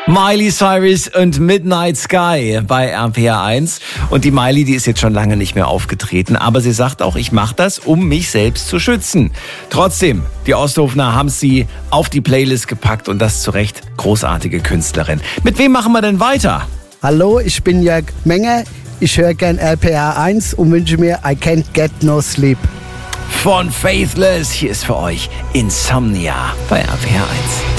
Miley Cyrus und Midnight Sky bei RPR 1. Und die Miley, die ist jetzt schon lange nicht mehr aufgetreten. Aber sie sagt auch, ich mache das, um mich selbst zu schützen. Trotzdem, die Osthofener haben sie auf die Playlist gepackt und das zu Recht. Großartige Künstlerin. Mit wem machen wir denn weiter? Hallo, ich bin Jörg Menger. Ich höre gern RPR 1 und wünsche mir I Can't Get No Sleep. Von Faithless, hier ist für euch Insomnia bei RPR 1.